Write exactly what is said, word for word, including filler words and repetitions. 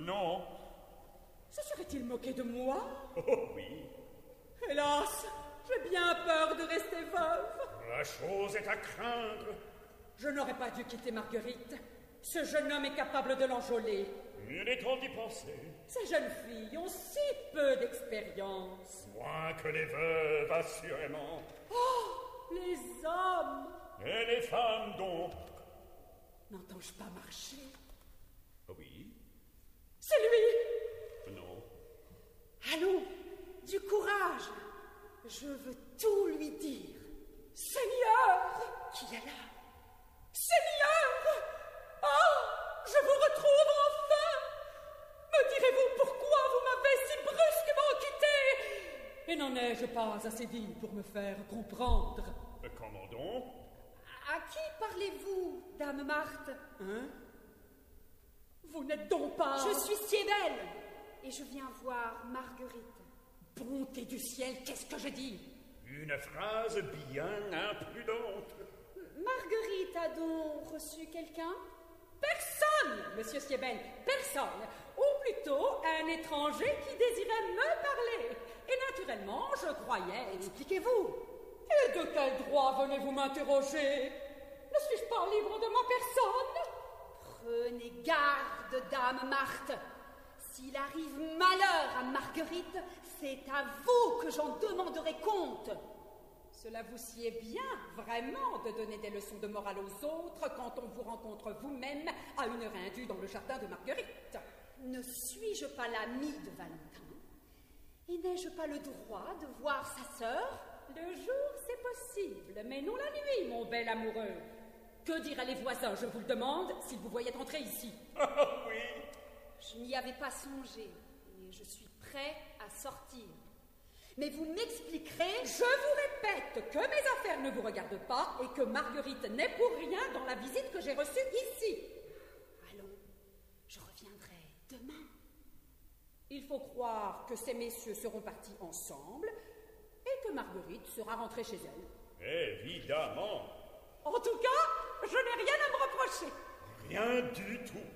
Non. Se serait-il moqué de moi? Oh oui. Hélas, j'ai bien peur de rester veuve. La chose est à craindre. Je n'aurais pas dû quitter Marguerite. Ce jeune homme est capable de l'enjôler. Il est temps d'y penser. Ces jeunes filles ont si peu d'expérience. Moins que les veuves, assurément. Oh, les hommes! Et les femmes, donc? N'entends-je pas marcher? Oui. C'est lui! Non. Allons, du courage. Je veux tout lui dire. Seigneur! Qui est là? Seigneur! Oh, je vous retrouve enfin! Me direz-vous pourquoi vous m'avez si brusquement quitté? Et n'en ai-je pas assez dit pour me faire comprendre? Comment donc? À qui parlez-vous, dame Marthe? Hein? Vous n'êtes donc pas... Je suis Siebel, et je viens voir Marguerite. Bonté du ciel, qu'est-ce que je dis? Une phrase bien imprudente. Marguerite a donc reçu quelqu'un? Personne, monsieur Siebel, personne. Ou plutôt un étranger qui désirait me parler. Et naturellement, je croyais... Expliquez-vous. Et de quel droit venez-vous m'interroger? Ne suis-je pas libre de ma personne? Prenez garde, dame Marthe. S'il arrive malheur à Marguerite, c'est à vous que j'en demanderai compte. Cela vous sied bien, vraiment, de donner des leçons de morale aux autres quand on vous rencontre vous-même à une heure indue dans le jardin de Marguerite. Ne suis-je pas l'amie de Valentin? Et n'ai-je pas le droit de voir sa sœur? Le jour, c'est possible, mais non la nuit, mon bel amoureux. Que diraient les voisins, je vous le demande, s'ils vous voyaient entrer ici? Ah oui. Je n'y avais pas songé, et je suis prêt à sortir. Mais vous m'expliquerez... Je vous répète que mes affaires ne vous regardent pas et que Marguerite n'est pour rien dans la visite que j'ai reçue ici. Allons, je reviendrai demain. Il faut croire que ces messieurs seront partis ensemble et que Marguerite sera rentrée chez elle. Évidemment. En tout cas, je n'ai rien à me reprocher. Rien du tout.